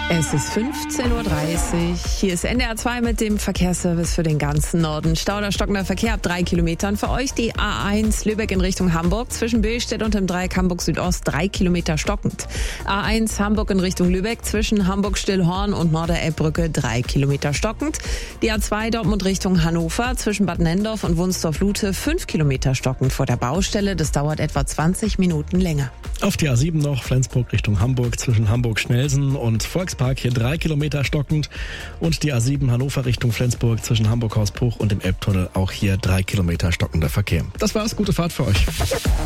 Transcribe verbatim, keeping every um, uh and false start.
Es ist fünfzehn Uhr dreißig. Hier ist N D R zwei mit dem Verkehrsservice für den ganzen Norden. Stau oder stockender Verkehr ab drei Kilometern. Für euch die A eins Lübeck in Richtung Hamburg. Zwischen Billstedt und dem Dreieck Hamburg Südost drei Kilometer stockend. A eins Hamburg in Richtung Lübeck. Zwischen Hamburg-Stillhorn und Norder-Elbbrücke drei Kilometer stockend. Die A zwei Dortmund Richtung Hannover. Zwischen Bad Nendorf und Wunsdorf-Lute fünf Kilometer stockend vor der Baustelle. Das dauert etwa zwanzig Minuten länger. Auf die A sieben noch Flensburg Richtung Hamburg. Zwischen Hamburg-Schnelsen und Volkspark hier drei Kilometer stockend. Und die A sieben Hannover Richtung Flensburg zwischen Hamburg-Hausbruch und dem Elbtunnel auch hier drei Kilometer stockender Verkehr. Das war's, gute Fahrt für euch.